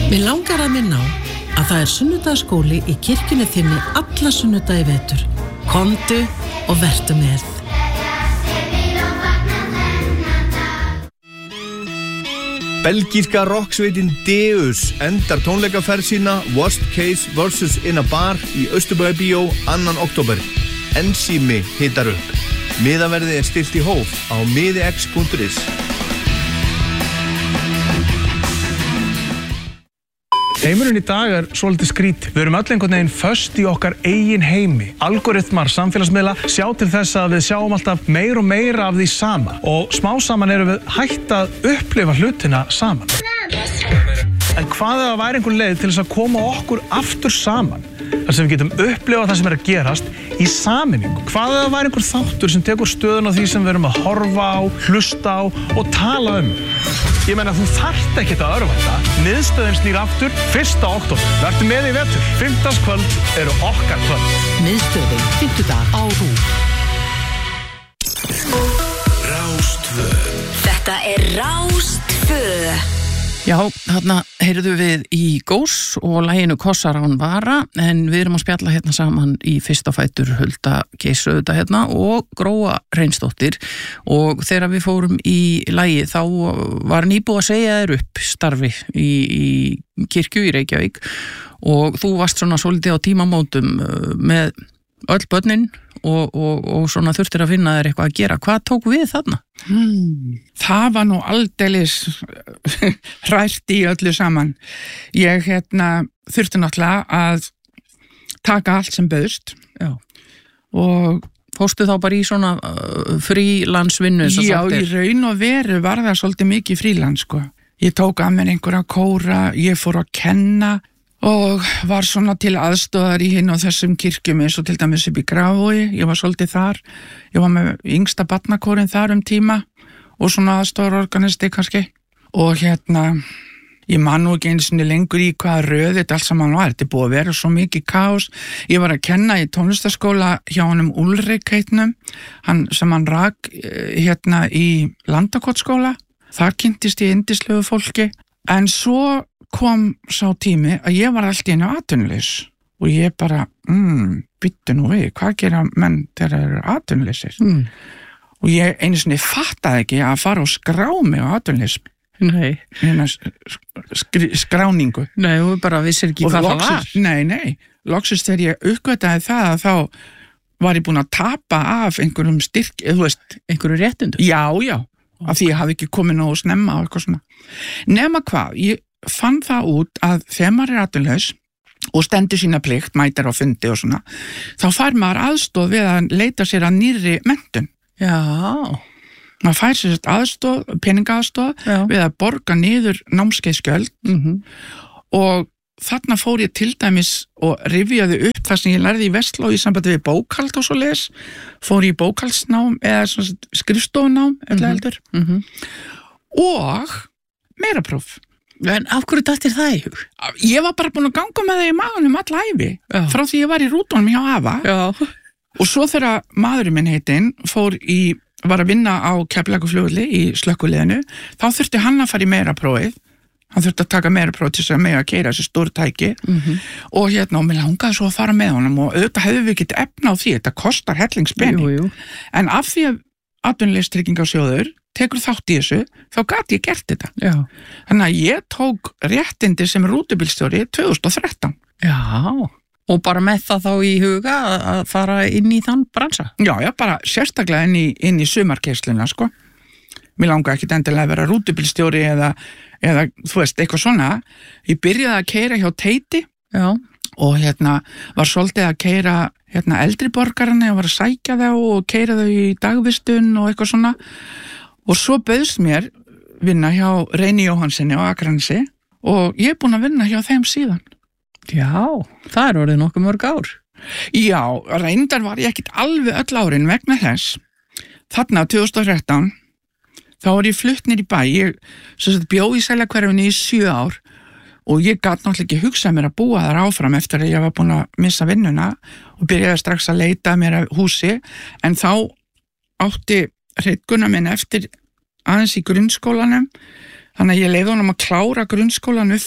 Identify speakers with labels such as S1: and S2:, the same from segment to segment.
S1: Mig langar að minna á að það sunnudagsskóli í kirkjunni þinni alla sunnudaga í vetur. Komdu og vertu með.
S2: Belgíska rocksveitin Deus endar tónleikaferð sína Worst Case vs. In a Bar í Austurbæjarbíó 2. október. Ensími hitar upp. Miðaverðið stillt í hóf á miðex.is.
S3: Heimurinn í dag svolítið skrítið. Við erum öll einhvern veginn föst í okkar eigin heimi. Algoritmar samfélagsmiðla sjá til þess að við sjáum alltaf meira og meira af því sama. Og smá saman erum við hætt að upplifa hlutina saman. En hvað ef það væri einhver leið til þess að koma okkur aftur saman? Þar sem við getum upplifað það sem að gerast í sameiningu. Hvað ef það væri einhver þáttur sem tekur stöðun á því sem við erum að horfa á, hlusta á og tala um? Ég meina, þú þarft ekkert að örva þetta. Miðstöðin snýr aftur 1. október. Vertu með í vetur. 5. eru okkar kvöld.
S1: Miðstöðin, 5. á RÚV.
S4: Rás 2.
S5: Þetta Rás 2.
S6: Já, þarna heyrðu við í Gós og laginu Kossar án vara, en við erum að spjalla hérna saman í fyrsta fætur Hulda Geirsauðda hérna og Gróa Reynsdóttir, og þegar við fórum í lagið þá var nýbúið að segja þér upp starfi í kirkju í Reykjavík og þú varst svona svolítið á tímamótum með öll börnin og svona þurftir að finna þér eitthvað að gera. Hvað tók við þarna?
S7: Það var nú aldeilis hrært í öllu saman. Ég þurfti náttúrulega að taka allt sem bauðst.
S6: Já. Og fórstu þá bara í svona frílansvinnu?
S7: Já, í raun og veru var það svolítið mikið frílans, sko. Ég tók að mér einhverja kóra, ég fór að kenna og var svona til aðstóðar í hinn og þessum kirkjum eins og til dæmis upp í Grafvogi. Ég var svolítið þar. Ég var með yngsta barnakórin þar tíma og svona aðstóðarorganisti kannski. Og ég man nú ekki einu sinni lengur í hvaða röð þetta allt saman var. Þetta búið að vera svo mikið kaos. Ég var að kenna í tónlistarskóla hjá honum Úlrik heitnum, sem hann rak í Landakotsskóla. Þar kynntist ég yndislegu fólki. En svo kom sá tími að ég var allt í einu atvinnulaus og ég bara, byttu nú við, hvað gera menn þegar þeir eru atvinnulausir? Og ég einu sinni fattaði ekki að fara og skrá mig á atvinnulaus.
S6: Nei.
S7: Skráningu.
S6: Nei, þú bara vissir ekki hvað það var.
S7: Nei. Loksins þegar ég uppgötaði það að þá var ég búin að tapa af einhverjum styrk, þú veist.
S6: Einhverju réttindum?
S7: Já. Af því ég hafði ekki komið nógu snemma og eitthvað svona. Nema hvað, ég fann það út að þegar maður atvinnulaus og stendur sína plikt, mætir á fundi og svona, þá fær maður aðstoð við að leita sér að nýrri menntun.
S6: Já.
S7: Maður fær sér aðstoð, peningaaðstoð við að borga niður námskeiðsgjöld og þarna fór ég til dæmis og rifjaði upp það sem ég lærði í Vestló í sambandi við bókhald og svo les, fór í bókhaldsnám eða skrifstofunám heldur og meirapróf.
S6: En af hverju dattir það í hug?
S7: Ég var bara búin að ganga með það í maganum alla ævi, frá því ég var í rútunum hjá afa.
S6: Já.
S7: Og svo þegar maðurinn minn heitinn var að vinna á Keflavíkurflugvelli í slökkviliðinu, þá þurfti hann að fara í meiraprófið. Hann þurfti að taka meirapróf til þess að mega að keyra þessi stórtæki og og mér langaði svo að fara með honum og auðvitað hefðu við ekki efna á því, þetta kostar hellingspenning. En af því að atvinnuleysistryggingasjóður tekur þátt í þessu, þá gat ég gert þetta.
S6: Já.
S7: Þannig að ég tók réttindi sem rútubílstjóri 2013.
S6: Já, og bara með það þá í huga að fara inn í þann bransa?
S7: Já, bara sérstaklega inn í sumarkeysluna, sko. Mér langaði ekki endilega að vera rútubílstjóri eða þú veist, eitthvað svona. Ég byrjaði að keyra hjá Teiti.
S6: Já.
S7: Og var svolítið að keyra eldri borgarana og var að sækja þá og keyra þau í dagvistun og eitthvað svona. Og svo bauðst mér vinna hjá Reyni Jóhannssoni á Akranesi og ég búin að vinna hjá þeim síðan.
S6: Já, það orðið nokkuð mörg ár.
S7: Já, reyndar var ég ekkit alveg öll árin vegna þess. Þarna 2013, þá var ég flutt niður í bæ. Ég bjó í Seljakverfinni í 7 ár og ég gat náttúrulega ekki hugsað mér að búa þar áfram eftir að ég var búin að missa vinnuna og byrjaði strax að leita mér að húsi, en þá átti Hreinn Gunnar minn eftir aðeins í grunnskólanum, þannig að ég leyfði honum að klára grunnskólan upp frá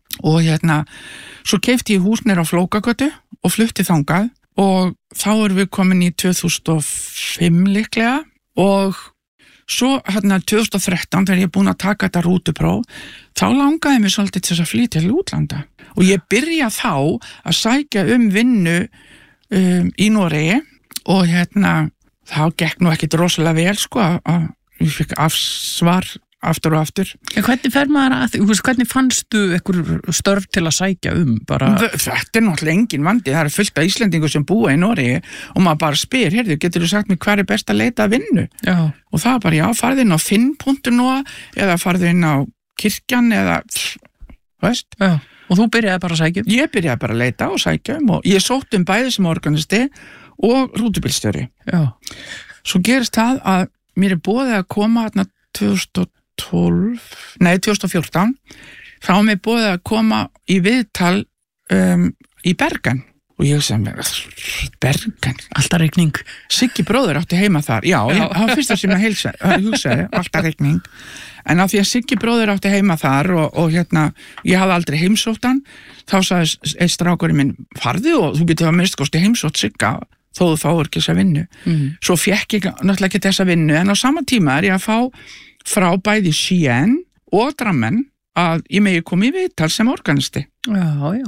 S7: og svo keypti ég hús niður á Flókagötu og flutti þangað og þá erum við komin í 2005 líklega og svo 2013 þegar ég búin að taka þetta rútupróf þá langaði mér svolítið til þess að flytja til útlanda og ég byrja þá að sækja vinnu í Noregi og þá gekk nú ekkit rosalega vel sko að ég fikk afsvar aftur og aftur.
S6: En hvernig fer maður að því, hvernig fannstu einhver störf til að sækja bara?
S7: Þetta náttúrulega engin vandi, það fullt af Íslendingur sem búa í Noregi og maður bara spyr, heyrðu, getur þú sagt mér hvar best að leita að vinnu?
S6: Já.
S7: Og það bara, já, farðu inn á finn.no eða farðu inn á kirkjan eða, veist?
S6: Já, og þú byrjaði bara að sækja?
S7: Ég byrjaði bara að leita og sækja og ég sótt bæði sem organisti og rútubílstjóri.
S6: Já.
S7: Svo gerist það að mér boðið að koma 2014 þá mér boðið að koma í viðtal í Bergen og ég sem Bergen,
S6: alltaf rigning.
S7: Siggi bróðir átti heima þar, já. Það var fyrsta sem ég hugsaði, alltaf rigning en af því að Siggi bróðir átti heima þar og ég hafði aldrei heimsótt hann, þá sagði einn strákurinn minn, farðu og þú getur að minnst kosti heimsótt Sigga þó þú fáir ekki þessa vinnu. Svo fékk ég náttúrulega ekki þessa vinnu en á sama tíma ég að fá frá bæði Skien og Drammen að ég megi komi í viðtal sem organisti.
S6: Já.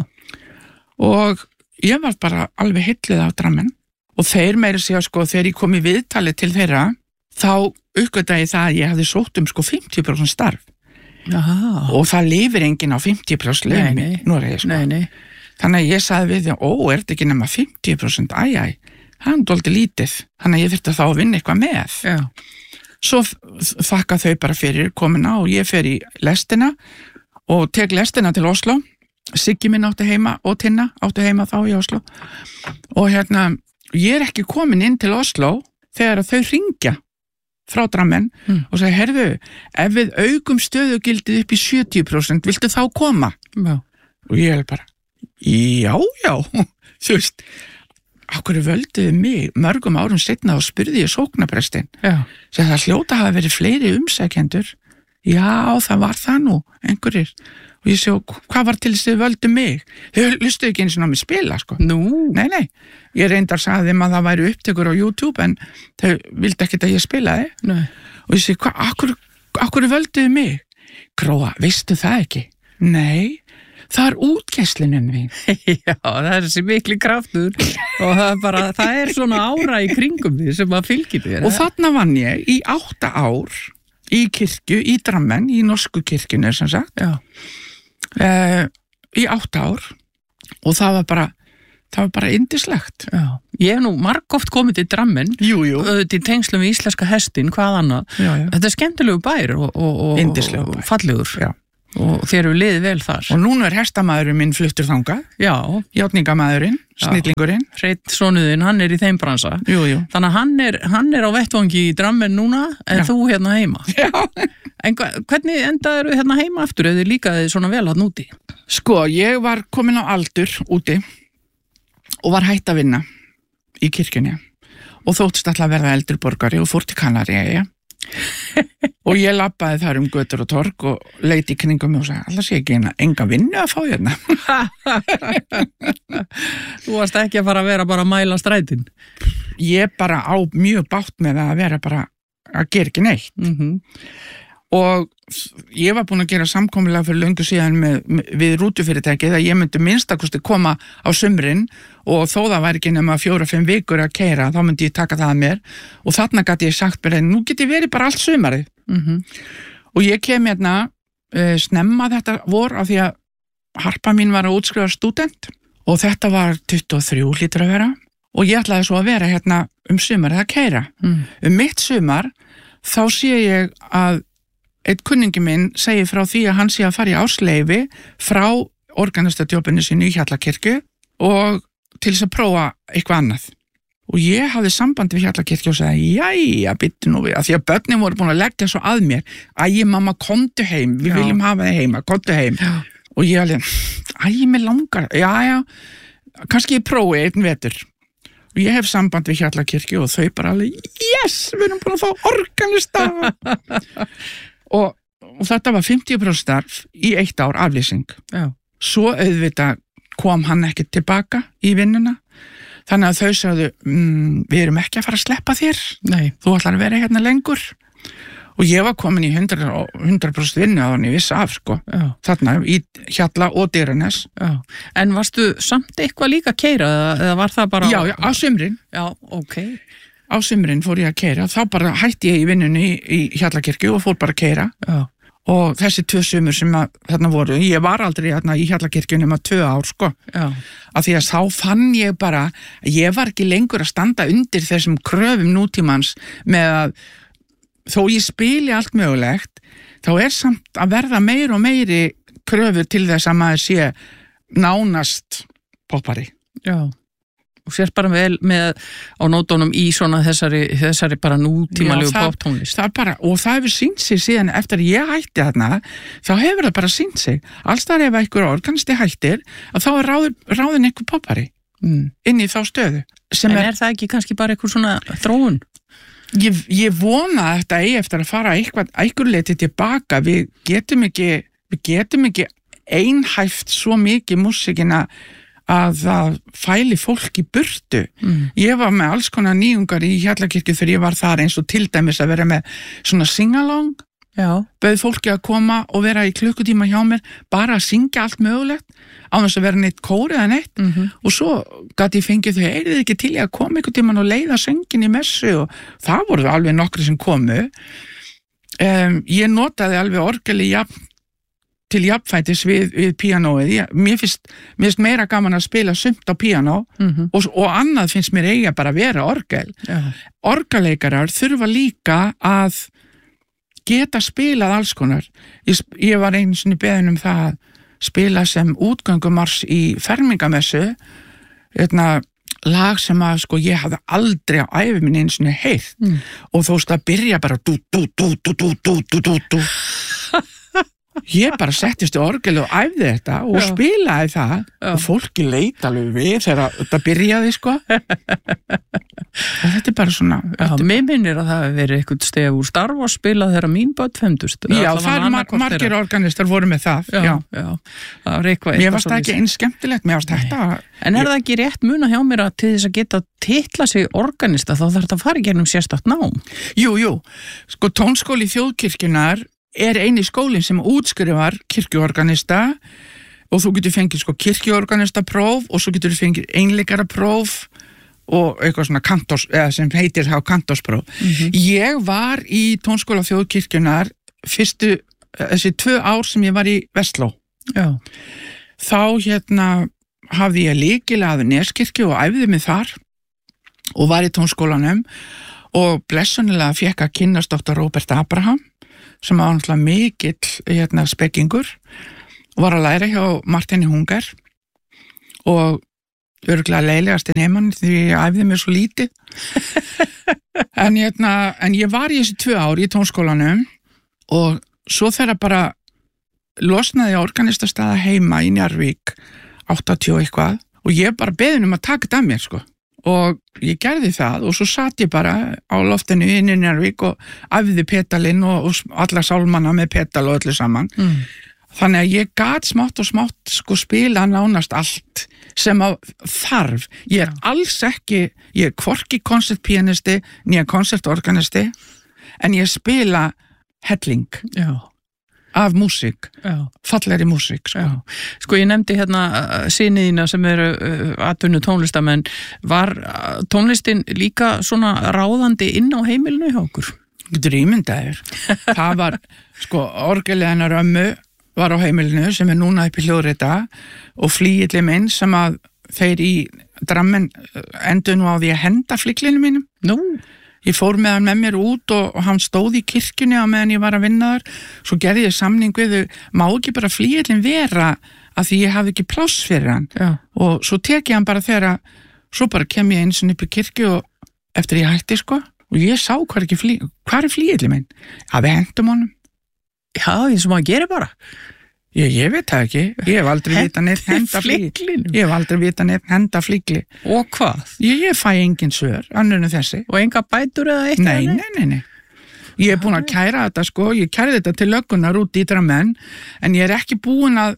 S7: Og ég var bara alveg heilluð af Drammen og þeir meira segja sko þegar ég kom í viðtali til þeirra þá uppgötaði ég það að ég hafði sótt 50% starf.
S6: Aha.
S7: Og það lifir enginn á 50% laun í Noregi sko.
S6: Nei.
S7: Þannig að ég sagði við því, þetta ekki nema 50%, það dálítið lítið, þannig að ég þurfti þá að vinna eitthvað með.
S6: Já.
S7: Svo þakka þau bara fyrir komuna og ég fer í lestina og tek lestina til Oslo. Siggi minn átti heima og Tinna átti heima þá í Oslo. Og ég ekki komin inn til Oslo þegar þau hringja frá Drammen og sagði, heyrðu, ef við aukum stöðugildið upp í 70%, viltu þá koma?
S6: Já.
S7: Og ég bara, já, þú veist, okkur völduðu mig mörgum árum seinna og spurði ég sóknarprestinn.
S6: Já.
S7: Sem það hljóta hafa verið fleiri umsækjendur. Já, það var það nú, einhverjir. Og ég sé, hvað var til þess að þau völdu mig? Þau hlustuðu ekki eins og ná mig spila, sko.
S6: Nú?
S7: Nei. Ég reyndar sagði þeim að það væri upptökur á YouTube, en þau vildi ekkert að ég spilaði.
S6: Nei.
S7: Og ég sé, okkur völduðu mig? Gróa, veistu það ekki? Nei. Það er útgeislinin mín.
S6: Já, það er þessi mikli kraftur og það er svona ára í kringum því sem að fylgir þér.
S7: Og þarna vann ég í 8 ár í kirkju, í Drammen, í norsku kirkjunni sem sagt.
S6: Já.
S7: Í 8 ár og það var bara yndislegt.
S6: Já. Ég hef nú margoft komið til Drammen.
S7: Jú.
S6: Til tengslum við íslenska hestin, hvað annað.
S7: Já.
S6: Þetta er skemmtilegu bær og
S7: Yndislegur bær.
S6: Fallegur.
S7: Já.
S6: Og þér eru liðið vel þar.
S7: Og núna er hestamaðurinn minn fluttur þangað.
S6: Já.
S7: Játningamaðurinn, snillingurinn.
S6: Hreinn sonuðinn, hann er í þeim bransa.
S7: Jú.
S6: Þannig að hann er á vettvangi í Drammen núna en þú hérna heima.
S7: Já.
S6: En hvernig endaðu hérna heima aftur ef þið líkaði svona vel hann úti?
S7: Sko, ég var komin á aldur úti og var hætt að vinna í kirkjunni og þóttist alltaf að verða eldri borgari og fór til Kanaríeyja. Og ég labbaði þar götur og torg og leit í kringum mig og sagði, alltaf sé ekki enga vinnu að fá hérna.
S6: Þú varst ekki að fara að vera bara að mæla strætin?
S7: Ég bara á mjög bátt með að vera bara að gera ekki neitt. Og ég var búin að gera samkomulega fyrir löngu síðan við rútufyrirtækið að ég myndi minnstakosti koma á sumrin og þó það væri ekki nema 4-5 vikur að keyra, þá myndi ég taka það að mér og þarna gæti ég sagt bara, nú get ég verið bara allt sumarið. Og ég kem hérna snemma þetta vor af því að harpa mín var að útskrifa stúdent og þetta var 23 hlýtur að vera og ég ætlaði svo að vera hérna sumarið að keyra. Mitt sumar þá sé ég að einn kunningi minn segir frá því að hann sé að fara í ársleyfi frá organistadjópinu sínu í Hjallakirkju og til þess að prófa eitthvað annað. Og ég hafði samband við Hjallakirkju og sagði, jæja, byttu nú við, af því að börnin voru búin að leggja svo að mér, mamma, komdu heim, við viljum hafa þig heima, komdu heim. Já. Og ég alveg, mér langar, já, kannski ég prófi einn vetur. Og ég hef samband við Hjallakirkju og þau bara alveg, yes, við erum búin að fá organista. Og þetta var 50% starf í 1 ár aflýsing.
S6: Já.
S7: svo auðvitað kom hann ekki tilbaka í vinnuna, þannig að þau sagðu, við erum ekki að fara að sleppa þér,
S6: Nei.
S7: þú ætlar að vera hérna lengur, og ég var komin í 100% vinnu á hann í viss af, sko,
S6: Já.
S7: þarna í Hjalla og Digranes.
S6: Já. En varstu samt eitthvað líka að keyra eða var það bara...
S7: Já, á sumrin.
S6: Já, ok.
S7: Á sumrin fór ég að keyra, þá bara hætti ég í vinnunni í Hjallakirkju og fór bara að keyra.
S6: Já.
S7: Og þessi 2 sumur sem þarna voru, ég var aldrei þarna í Hjallakirkju nema 2 ár, sko.
S6: Já.
S7: Af því að þá fann ég bara, ég var ekki lengur að standa undir þessum kröfum nútímans með að þó ég spili allt mögulegt, þá samt að verða meir og meiri kröfur til þess að maður sé nánast poppari.
S6: Já. Og sérst bara vel með á nótunum í svona þessari bara nútímalegu poptónlist.
S7: Það bara, og það hefur sýnt sig síðan eftir að ég hætti þarna, þá hefur það bara sýnt sig. Alls þar ef einhver organisti hættir, að þá ráðin einhver poppari inn í þá stöðu.
S6: En er það ekki kannski bara einhver svona þróun?
S7: Ég vona að þetta eigi eftir að fara einhver leiti tilbaka. Við getum ekki einhæft svo mikið músíkina að það fæli fólk í burtu. Ég var með alls konar nýjungar í Hjallakirkju þegar ég var þar, eins og til dæmis að vera með svona sing-along.
S6: Já.
S7: Bauð fólki að koma og vera í klukkutíma hjá mér, bara að syngja allt mögulegt, á þess að vera neitt kór eða neitt, og svo gat ég fengið þau, þið ekki til að koma einhvern tímann og leiða söngin í messu, og það voru alveg nokkri sem komu. Ég notaði alveg orgeli til jafnfætis við píanóið. Mér finnst meira gaman að spila sumt á píanó og annað finnst mér eiga bara að vera orgel. Orgeleikarar þurfa líka að geta spilað alls konar. Ég var einu sinni beðin það að spila sem útgöngumars í fermingamessu, lag sem að ég hafði aldrei á ævi minni einu sinni heyrt, og þú veist að byrja bara dú. Ég bara settist í orgel og æfði þetta og spilaði það og fólki leit alveg við þegar þetta byrjaði, sko. Og þetta bara svona...
S6: Mér minnir að það hefur verið eitthvað stef úr starf og spilað þegar mín börn femdust.
S7: Já, það margir organistar voru með það.
S6: Já. Það var eitthvað...
S7: Mér varst það ekki eins skemmtilegt, mér varst þetta...
S6: En það ekki rétt muna hjá mér að til þess að geta titla sig organista, þá þarf þetta að fara í gegnum sérstakt nám?
S7: Jú. Sko, Tónskóli Þjóðkirkjunnar eini skólinn sem útskrifar kirkjuorganista, og þú getur fengið kirkjuorganista próf og svo getur fengið einleikara próf og eitthvað svona kantors, eða sem heitir kantorspróf. Ég var í Tónskóla Þjóðkirkjunnar þessi 2 ár sem ég var í Vestló.
S6: Já.
S7: Þá hafði ég lykil að Neskirkju og æfði mig þar og var í Tónskólanum og blessunilega fékk að kynnast Dr. Róbert Abraham, sem var náttúrulega mikill spekkingur, og var að læra hjá Martini Hunger og örugglega leiðilegasti nemann því ég æfði mér svo lítið. en ég var í þessi 2 ár í Tónskólanum og svo þegar bara losnaði organistastaða heima í Njarðvík 80 eitthvað og ég bara beðin að taka þetta að mér, sko. Og ég gerði það og svo satt ég bara á loftinu inn í Njarðvík og æfði petalinn og alla sálmana með petal og öllu saman. Þannig að ég gat smátt og smátt spila nánast allt sem að þarf. Ég alls ekki, ég hvorki koncertpianisti nýja koncertorganisti, en ég spila helling. Já. Af músík, fallegri músík, sko.
S6: Sko, ég nefndi syniðina sem eru atvinnu tónlistamenn. Var tónlistin líka svona ráðandi inn á heimilinu hjá okkur?
S7: Ímyndaður. Það var, orgelið hennar ömmu var á heimilinu sem núna upp í hljóðrita og flygilli minn sem að þeir í Drammen endur nú á því að henda flyglinu mínum.
S6: Nú?
S7: Ég fór með hann með mér út og hann stóð í kirkjunni á meðan ég var að vinna þar. Svo gerði ég samning við þau, má ekki bara flygillin vera að því ég hafði ekki pláss fyrir hann. Já. Og svo tek ég hann bara svo bara kem ég eins og upp í kirkju og eftir ég hætti, og ég sá hvar er flygillin minn? Já, við hendum honum.
S6: Já, eins og maður gerir bara.
S7: Ég veit það ekki, ég hef aldrei vitað neitt henda flygli. Ég hef aldrei vitað neitt henda flygli.
S6: Og hvað?
S7: Ég fæ engin svör, annur en þessi.
S6: Og enga bætur eða eitt?
S7: Nei. Ég búin að kæra þetta, ég kærði þetta til löggunar út í Drammen, en ég ekki búin að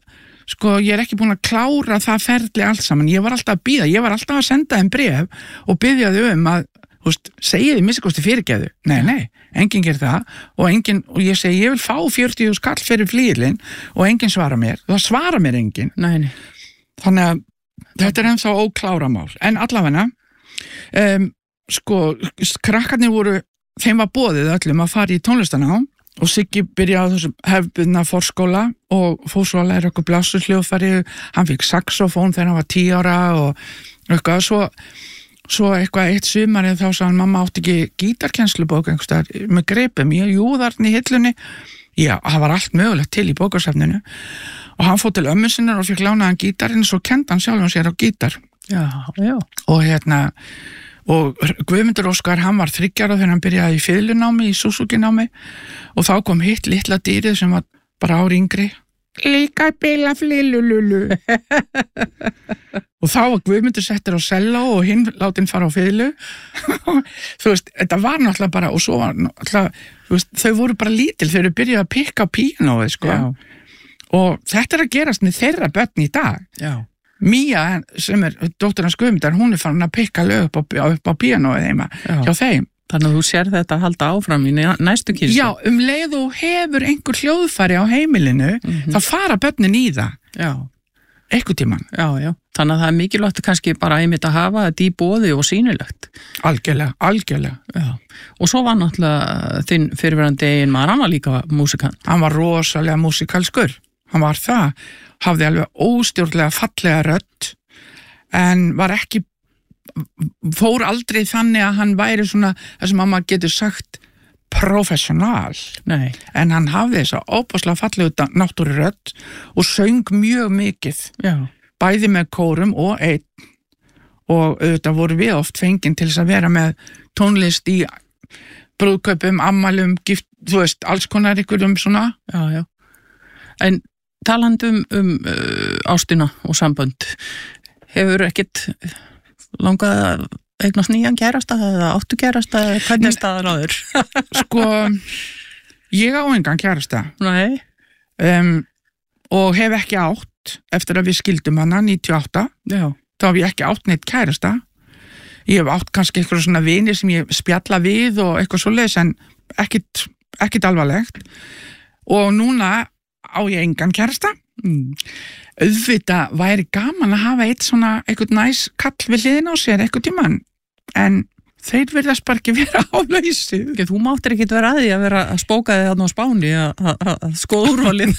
S7: sko, ég ekki búin að klára það ferli allt saman, ég var alltaf að bíða, ég var alltaf að senda þeim bréf og biðja þau að, segið þið minnstakosti fyrirgeðu, nei, enginn ger það og ég segi, ég vil fá 40.000 kall fyrir flýðlinn og enginn svara mér, það svara mér enginn.
S6: Nei.
S7: Þannig að þetta ennþá ókláramál, en allavega, sko, krakkarnir þeim var boðið öllum að fara í tónlistanám og Siggi byrjaði á þessum hefðbundna forskóla og fór svo að læra okkur blásturhljóðfæri, hann fikk saxofón þegar hann var 10 ára og eitthvað, svo eitthvað eitt sumarið þá sagði hann, mamma átti ekki gítarkennslubók einhverstaðar með greipum, þarna í hillunni, já, það var allt mögulegt til í bókasafninu og hann fór til ömmu sinnar og fikk lánaðan gítarinn, svo kendi hann sjálfum sér á gítar.
S6: Já.
S7: Og Guðmundur Óskar, hann var 3 ára þegar hann byrjaði í fiðlunámi, í Suzuki-námi og þá kom hitt litla dýrið sem var bara ári yngri, líka bila flilululu og þá var Guðmundur settur á selló og hinn látin fara á fiðlu þetta var náttúrulega bara og svo var náttúrulega þau voru bara lítil þegar þau byrjaði að pikka á píanóið og þetta að gerast með þeirra börn í dag. Já. Mía, sem dóttir hans Guðmundar, hún farin að pikka lög upp á píanóið heima hjá þeim.
S6: Þannig að þú sér þetta að halda áfram í næstu kynslóð.
S7: Já, leið og hefur einhver hljóðfæri á heimilinu, þá fara börnin í það. Já. Einhver tímann.
S6: Já. Þannig að það mikilvægt kannski bara einmitt að hafa þetta í boði og sýnilegt.
S7: Algjörlega.
S6: Já. Og svo var náttúrulega þinn fyrirverandi eiginmaður, hann var líka músikant.
S7: Hann var rosalega músikalskur. Hann var það, hafði alveg óstjórnlega fallega rödd, en var ekki fór aldrei þannig að hann væri svona það sem mamma getur sagt professional. Nei. En hann hafði þess að óbúslega fallegu náttúru rödd og söng mjög mikið. Já. Bæði með kórum og einn og auðvitað voru við oft fengin til þess að vera með tónlist í brúðkaupum, ammælum, gift, alls konar ykkur svona.
S6: Já. En talandi ástina og sambönd, hefur ekkert langað að eignast nýjan kærasta eða áttu kærasta, hvernig staðan á þér?
S7: Sko, ég á engan kærasta.
S6: Nei.
S7: Og hef ekki átt eftir að við skildum hana 98. Já. Þá hef ég ekki átt neitt kærasta. Ég hef átt kannski eitthvað svona vini sem ég spjalla við og eitthvað svoleiðis en ekkit alvarlegt. Og núna á ég engan kærasta. Auðvitað væri gaman að hafa eitthvað næs kall við hliðin á sér eitthvað tímann, en þeir virðast bara ekki vera á lausu.
S6: Þú máttir ekkit vera að því að vera að spóka þig þarna á Spáni að skoða úrvalið.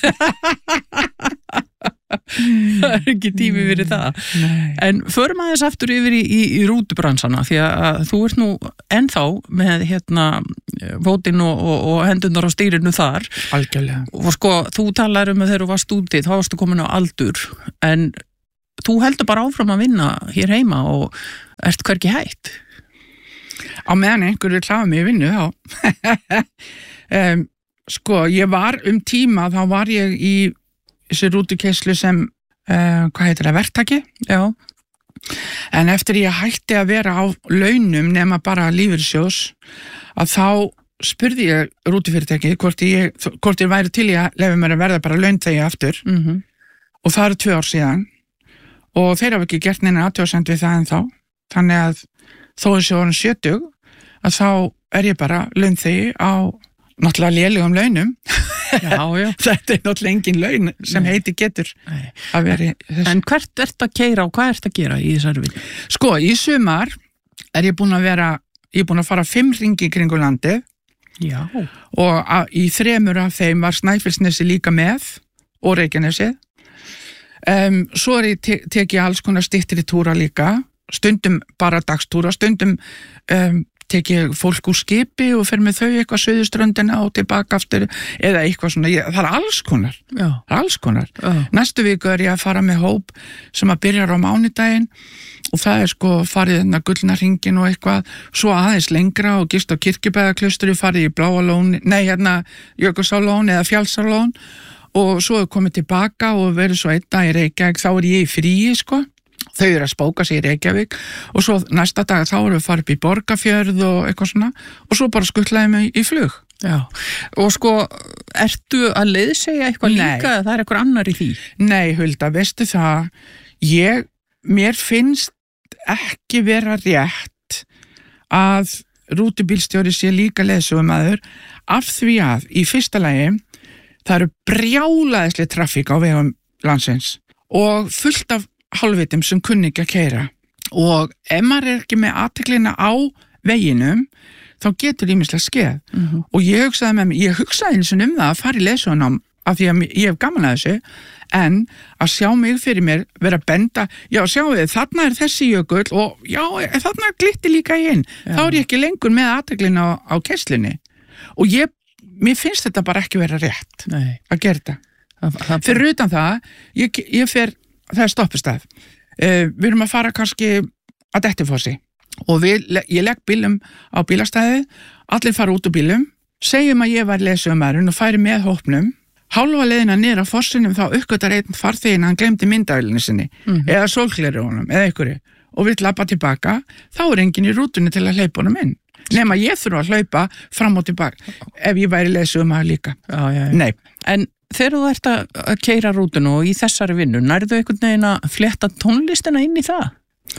S6: Það er ekki tími fyrir það. Nei. En förum aðeins aftur yfir í rútubransana, því að þú ert nú ennþá með fótinn og hendurnar á stýrinu þar.
S7: Algjörlega.
S6: Og sko, þú talar að þegar þú varst úti, þá varstu komin á aldur, en þú heldur bara áfram að vinna hér heima og ert hvergi hætt.
S7: Á meðan einhverju hlaða mig í vinnu, þá. Sko, ég var tíma, þá var ég í þessi rútukeislu sem, hvað heitir það, verktaki? Já. En eftir ég hætti að vera á launum nema bara lífeyrissjóðs, að þá spurði ég rútufyrirtæki hvort ég væri til í að leyfa mér að verða bara launþegi aftur. Og það eru 2 ár síðan og þeir hafa ekki gert neina athugasemd við það ennþá. Þannig að þó þessi orðin 70 að þá er ég bara launþegi á náttúrulega lélegum launum.
S6: Já.
S7: Þetta er náttúrulega engin laun sem heiti getur að vera þessu.
S6: En hvert ert að keyra og hvað ert að gera í þessari vinnu?
S7: Sko, í sumar er ég búin að fara 5 hringi kringu landið. Já. Og í 3 af þeim var Snæfellsnesi líka með og Reykjanesið. Svo tek ég alls konar styttri túra líka, stundum bara dagstúra, stundum tek ég fólk úr skipi og fer með þau eitthvað Suðurströndina og tilbaka aftur eða eitthvað svona, það er alls konar. Já. Það er alls konar. Já. Næstu viku er ég að fara með hóp sem að byrjar á mánudaginn og það er sko farið Gullna hringinn og eitthvað, svo aðeins lengra og gist á Kirkjubæðaklaustri, farið í Bláalón, Jökulsárlón eða Fjallsárlón og svo er komið tilbaka og verið svo einn dag í Reykjavík, þá er ég í fríi sko. Þau eru að spóka sig í Reykjavík og svo næsta dag þá erum við farið upp í Borgarfjörð og eitthvað svona og svo bara skuttlaði mig í flug.
S6: Já, og sko, ertu að leiðsegja eitthvað líka eða það eitthvað annar í því?
S7: Nei, Hulda, veistu það, mér finnst ekki vera rétt að rútubílstjóri sé líka leiðsögumaður af því að í fyrsta lagi það eru brjálæðislega trafík á vegum landsins og fullt af hálfvitum sem kunni ekki að keyra og ef maður ekki með athyglina á veginum þá getur ýmislegt skeð og ég hugsaði með mig, ég hugsaði eins og það að fara í leiðsögunám af því að ég hef gaman að þessu en að sjá mig fyrir mér vera að benda, já sjáu þið, þarna er þessi jökull og já, þarna glitti líka í inn, þá er ég ekki lengur með athyglina á keislinni og mér finnst þetta bara ekki vera rétt að gera þetta. Fyrir utan það, ég fer, það er stoppustað, við erum að fara kannski að Dettifossi og ég legg bílum á bílastæði, allir fara út úr bílum, segjum að ég var leiðsögumaðurinn og færi með hópnum, hálfa leiðina niður á fossinum þá uppgötar einn farþeginn, hann glemdi myndavélinni sinni, eða sólgleraugunum, eða einhverju, og vill labba tilbaka, þá er enginn í rútunni til að hleypa honum inn. Nema ég þurfa að hlaupa fram og tilbaka, ef ég væri leiðsögumaður líka.
S6: Já.
S7: Nei.
S6: En þegar þú ert að keyra rútuna og í þessari vinnu, nærðu einhvern veginn að fletta tónlistina inn í það?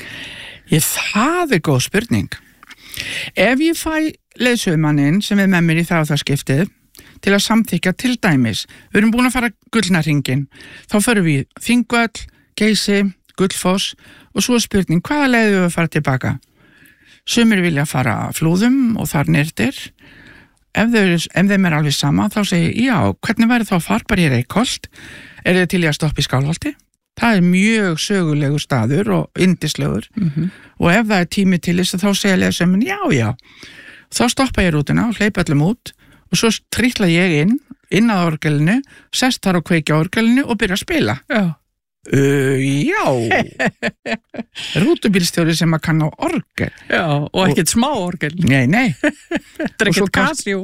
S7: Það er góð spurning. Ef ég fæ leiðsögumanninn sem er með mér í það skiptið til að samþykja til dæmis, við erum búin að fara Gullnarhringinn, þá förum við Þingvöll, Geysi, Gullfoss og svo er spurning, hvaða leið við að fara tilbaka? Sumir vilja fara Flúðum og þar nyrtir. Ef þeim er alveg sama, þá segi ég, já, hvernig væri þá að fara bara í Reykholt? Er þið til í að stoppa í Skálholti? Það er mjög sögulegur staður og yndislegur og ef það er tími til þess þá segja leiðsögumenn já. Þá stoppa ég rútuna og hleypa öllum út og svo trítla ég inn að orgelinu, sest þar og kveikja orgelinu og byrja að spila. Já. Rútubílstjóri sem að kann á orgel.
S6: Já, og ekkert smá orgel.
S7: Nei.
S6: Þetta er ekkert Casio.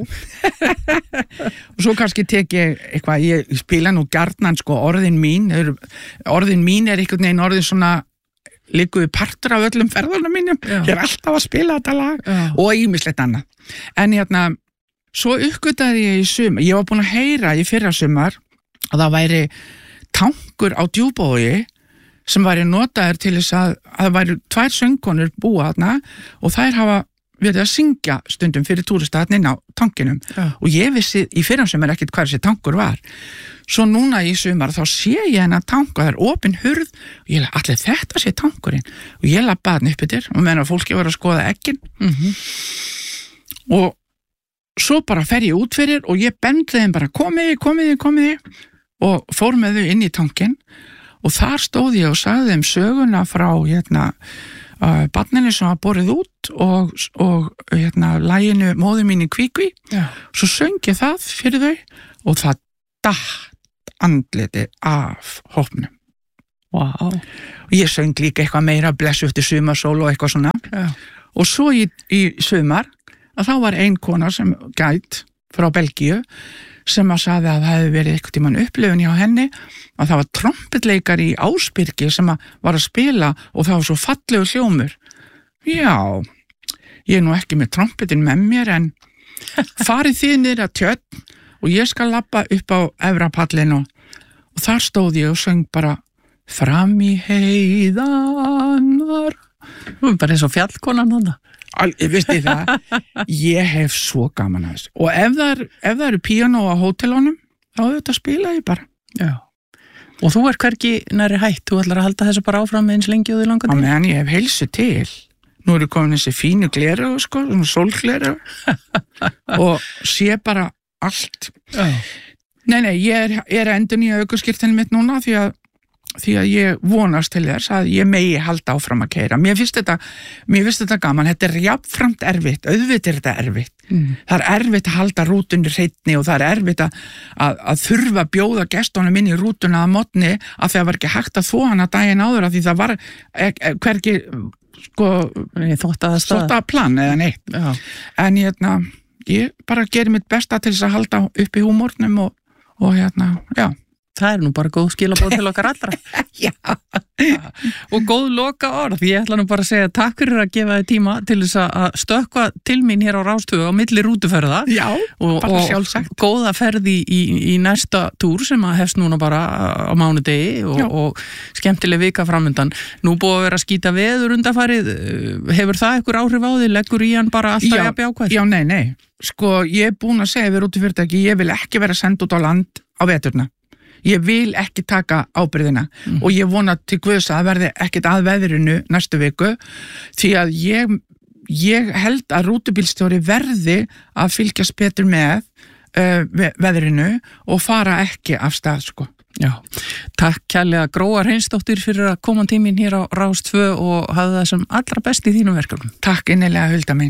S7: Og svo kannski tek ég eitthvað, ég spila nú gjarnan sko orðin mín er einhvern veginn orðin svona líkuði partur af öllum ferðunum mínum. Ég er alltaf að spila þetta lag og ýmislegt annað. En svo uppgötaði ég í sumar, ég var búin að heyra í fyrrasumar að það væri tankur á Djúpavogi sem væri notaður til þess að það væri 2 söngkonur búa þarna og þær hafa verið að syngja stundum fyrir túrista þarna inn á tankinum og ég vissi í fyrrasumar ekkert hvað þessi tankur var. Svo núna í sumar þá sé ég hennar tank og það er opin hurð og ég allir þetta sé tankurinn og ég labbaði hann upp yfir og meðan fólki var að skoða eggin og svo bara fer ég út fyrir og ég bendi þeim bara komiði og fór með þau inn í tankin og þar stóð ég og sagði þeim söguna frá barninu sem var borið út og laginu Móðir mín í kvíkví. Svo söng ég það fyrir þau og það datt andliti af hópnum.
S6: Wow.
S7: Og ég söng líka eitthvað meira blessu eftir sumarsól og eitthvað svona. Og svo í sumar að þá var ein kona sem gæt frá Belgíu sem að sagði að það hefði verið eitthvað tímann upplifun hjá henni að það var trompetleikari í Ásbyrgi sem var að spila og það var svo fallegu hljómur. Já, ég er nú ekki með trompetin með mér en farið þið niður að Tjörn og ég skal labba upp á Efrapallin og þar stóð ég og söng bara fram í heiðanar.
S6: Bara eins og fjallkonan þarna.
S7: Vistu það, ég hef svo gaman að þessu og ef það eru píanó á hótelunum þá þetta spila ég bara.
S6: Já. Og þú hvergi næri hætt, þú ætlar að halda þessu bara áfram eins lengi og þið langar til?
S7: Á meðan ég hef heilsu til. Nú eru komin þessi fínu gleraugu sko, svona sólgleraugu og sé bara allt. Nei, ég er að endurnýja ökuskírteinið mitt núna því að ég vonast til þess að ég megi halda áfram að keyra. Mér finnst þetta gaman, þetta er jafnframt erfitt, auðvitað er þetta erfitt. Það er erfitt að halda rútunni hreinni og það er erfitt að þurfa að bjóða gestunum inn í rútuna að morgni að það var ekki hægt að þvo hana daginn áður af því það var hvergi þvottaplan eða neitt. En ég bara gerir mitt besta til þess að halda upp í húmórnum og já.
S6: það nú bara góð skilabóð til okkar allra.
S7: Já.
S6: Og góð loka orð. Ég ætla nú bara að segja takk fyrir að gefa þið tíma til þess að stökkva til mín hér á Rás 2 á milli rútuferða.
S7: Já, bara sjálfsagt.
S6: Og góða ferði í næsta túr sem að hefst núna bara á mánudegi og skemmtileg vika framundan. Nú búið að vera að skýta veður undanfarið. Hefur það einhver áhrif á þig? Leggur í hann bara alltaf jafn jákvæð?
S7: Já, nei. Sko, ég búin að segja við rútufyrirtæki, ég vil ekki vera send út á land á veturna. Ég vil ekki taka ábyrgðina og ég vona til Guðs að það verði ekkert að veðrinu næstu viku því að ég held að rútubílstjóri verði að fylgjast betur með veðrinu og fara ekki af stað, sko.
S6: Já, takk kærlega Gróa Hreinsdóttir fyrir að koma tíminn hér á Rás 2 og hafa það sem allra best í þínum verkefnum.
S7: Takk innilega, Hulda mín.